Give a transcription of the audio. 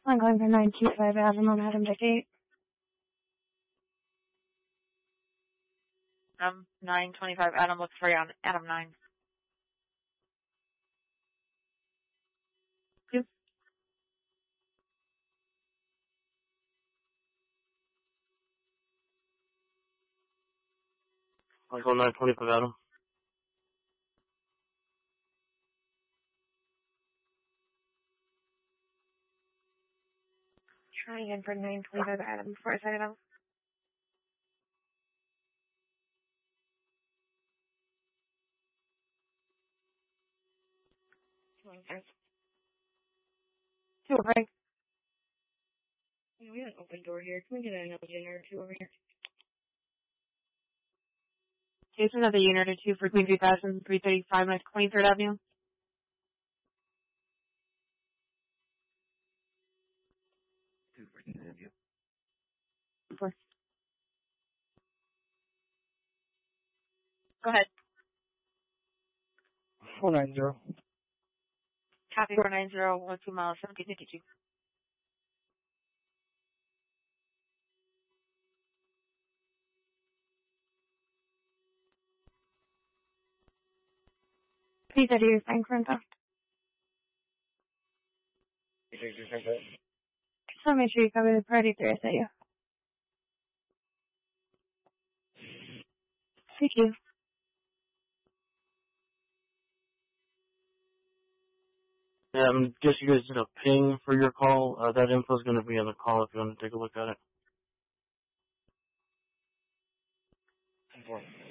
I'm going for 925 Adam on Adam Deck 8. 925 Adam looks for you on Adam 9. Two. I'll go 925 Adam. Try again for 925 Adam before I set it off. Two over. We have an open door here. Can we get another unit or two over here? Jason, another unit or two for Queen 3000, 335 West 23rd Avenue. Two for interview. Four. Go ahead. 490. Copy 490, 2 miles, 1752. Please enter your sign front off. You think you think that? So make sure you cover the priority 3 SAU. Thank you. Guess you guys did a ping for your call. That info is going to be on the call if you want to take a look at it.